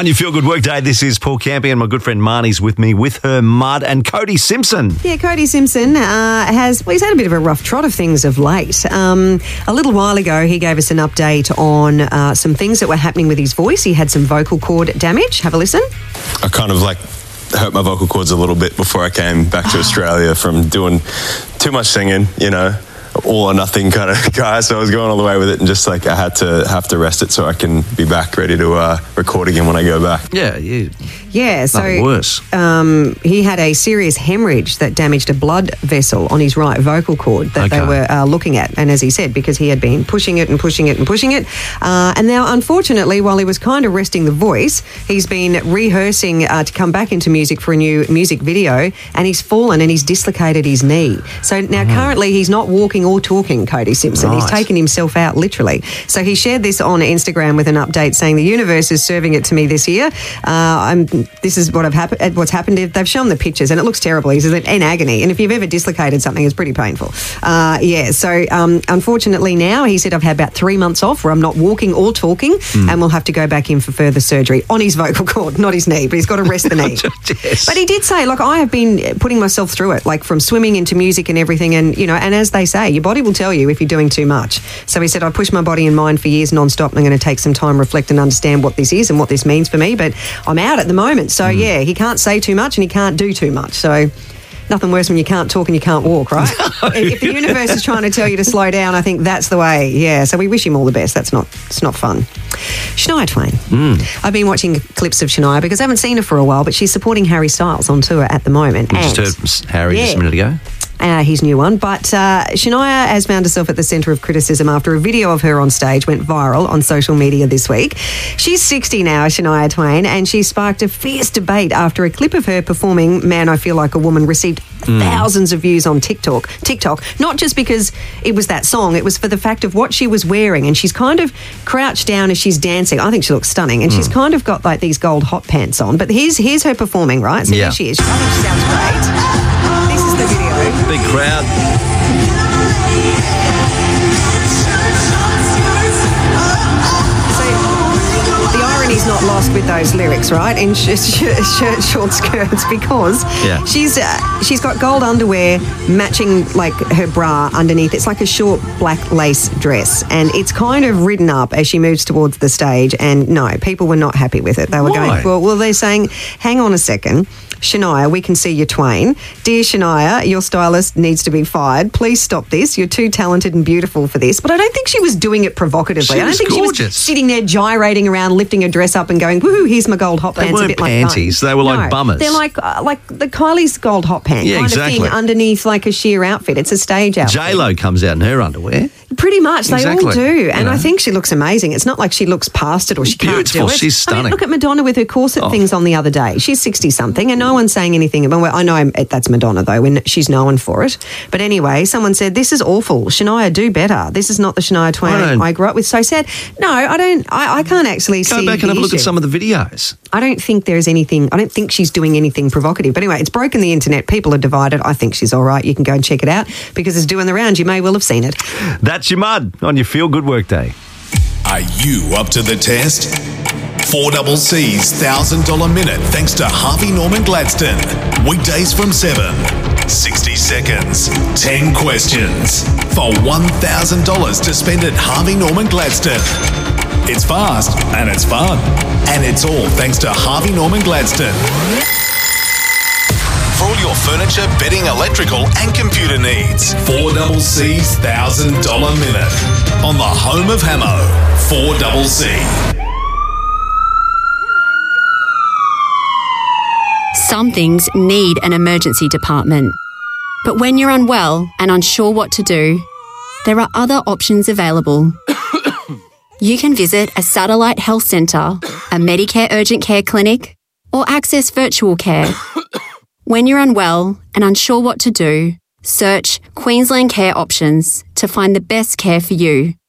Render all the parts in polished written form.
On your Feel Good Workday, this is Paul Campy and my good friend Marnie's with me with her mud, and Cody Simpson. Yeah, Cody Simpson he's had a bit of a rough trot of things of late. A little while ago, he gave us an update on some things that were happening with his voice. He had some vocal cord damage. Have a listen. I kind of hurt my vocal cords a little bit before I came back to Australia from doing too much singing, all or nothing kind of guy. So I was going all the way with it, and just I have to rest it so I can be back ready to record again when I go back. Yeah, so nothing worse. He had a serious hemorrhage that damaged a blood vessel on his right vocal cord that they were looking at. And as he said, because he had been pushing it and pushing it and pushing it. And now, unfortunately, while he was kind of resting the voice, he's been rehearsing to come back into music for a new music video, and he's fallen and he's dislocated his knee. So now currently he's not walking or talking, Cody Simpson. Right. He's taken himself out, literally. So he shared this on Instagram with an update saying, "The universe is serving it to me this year. This is what's happened. They've shown the pictures and it looks terrible. He's in agony. And if you've ever dislocated something, it's pretty painful." So unfortunately now, he said, "I've had about 3 months off where I'm not walking or talking, and we'll have to go back in for further surgery on his vocal cord, not his knee, but he's got to rest the knee." Yes. But he did say, I have been putting myself through it, from swimming into music and everything. And, and as they say, your body will tell you if you're doing too much. So he said, "I pushed my body and mind for years non-stop, and I'm going to take some time, reflect and understand what this is and what this means for me. But I'm out at the moment." So, yeah, he can't say too much and he can't do too much. So nothing worse when you can't talk and you can't walk, right? If the universe is trying to tell you to slow down, I think that's the way. Yeah, so we wish him all the best. It's not fun. Shania Twain. I've been watching clips of Shania because I haven't seen her for a while, but she's supporting Harry Styles on tour at the moment. We just heard from Harry just a minute ago. His new one. But Shania has found herself at the centre of criticism after a video of her on stage went viral on social media this week. She's 60 now, Shania Twain, and she sparked a fierce debate after a clip of her performing "Man, I Feel Like a Woman" received thousands of views on TikTok, not just because it was that song, it was for the fact of what she was wearing, and she's kind of crouched down as she's dancing. I think she looks stunning, and she's kind of got these gold hot pants on. But here's her performing, right? So here she is. I think she sounds great. This is the video. Big crowd. So the irony's not lost with those lyrics, right? In shirt, short skirts, because she's got gold underwear matching her bra underneath. It's like a short black lace dress, and it's kind of ridden up as she moves towards the stage. And no, people were not happy with it. They were going, well, they're saying, "Hang on a second. Shania, we can see your Twain. Dear Shania, your stylist needs to be fired. Please stop this. You're too talented and beautiful for this." But I don't think she was doing it provocatively. I don't think gorgeous. she was sitting there gyrating around, lifting her dress up and going, "Woohoo, here's my gold hot pants." They weren't a bit panties. like they were like bummers. They're like the Kylie's gold hot pants kind of thing underneath a sheer outfit. It's a stage outfit. J-Lo comes out in her underwear. Pretty much. They all do. And I think she looks amazing. It's not like she looks past it or she can't do it. She's stunning. Look at Madonna with her corset things on the other day. She's 60-something and no one's saying anything. I know that's Madonna, though, when she's known for it. But anyway, someone said, "This is awful. Shania, do better. This is not the Shania Twain I grew up with." So sad. No, I don't. I can't actually see. Go back and have a look at some of the videos. I don't think there's anything. I don't think she's doing anything provocative. But anyway, it's broken the internet. People are divided. I think she's all right. You can go and check it out because it's doing the rounds. You may well have seen it. That's your mud on your Feel Good Workday. Are you up to the test? 4CC's $1,000 minute thanks to Harvey Norman Gladstone. Weekdays from 7. 60 seconds. 10 questions. For $1,000 to spend at Harvey Norman Gladstone. It's fast and it's fun. And it's all thanks to Harvey Norman Gladstone. For all your furniture, bedding, electrical and computer needs. 4CC's $1,000 minute. On the home of Hamo. 4CC. Some things need an emergency department. But when you're unwell and unsure what to do, there are other options available. You can visit a satellite health centre, a Medicare urgent care clinic, or access virtual care. When you're unwell and unsure what to do, search Queensland Care Options to find the best care for you.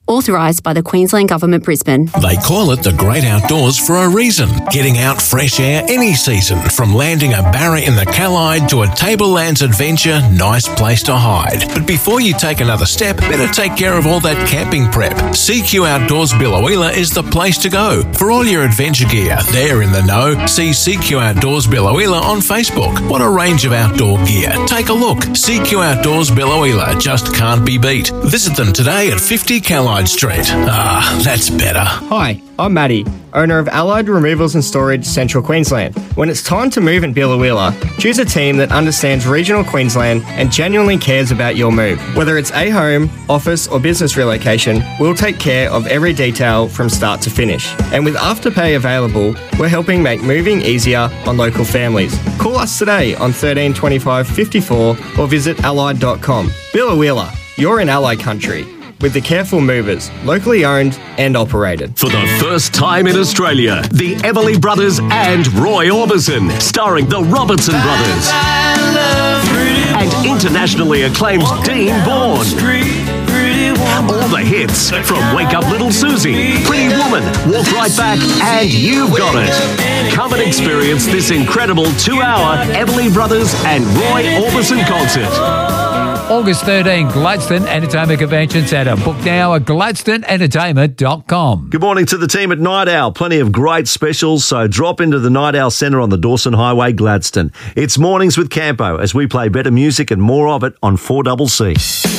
Authorised by the Queensland Government, Brisbane. They call it the great outdoors for a reason. Getting out fresh air any season, from landing a barra in the Callide to a Tablelands adventure, nice place to hide. But before you take another step, better take care of all that camping prep. CQ Outdoors Billawheeler is the place to go. For all your adventure gear, they're in the know. See CQ Outdoors Billawheeler on Facebook. What a range of outdoor gear. Take a look. CQ Outdoors Billawheeler just can't be beat. Visit them today at 50 Callide Street. Ah, that's better. Hi, I'm Matty, owner of Allied Removals and Storage, Central Queensland. When it's time to move in Billawheeler, choose a team that understands regional Queensland and genuinely cares about your move. Whether it's a home, office or business relocation, we'll take care of every detail from start to finish. And with Afterpay available, we're helping make moving easier on local families. Call us today on 13 25 54 or visit allied.com. Billawheeler, you're in Ally country. With the Careful Movers, locally owned and operated. For the first time in Australia, the Everly Brothers and Roy Orbison, starring the Robertson Brothers. And internationally acclaimed Dean Bourne. All the hits from Wake Up Little Susie, Pretty Woman, Walk Right Back, and You've Got It. Come and experience this incredible 2-hour Everly Brothers and Roy Orbison concert. August 13, Gladstone Entertainment Convention Centre. Book now at gladstoneentertainment.com. Good morning to the team at Night Owl. Plenty of great specials, so drop into the Night Owl Centre on the Dawson Highway, Gladstone. It's Mornings with Campo as we play better music and more of it on 4CC.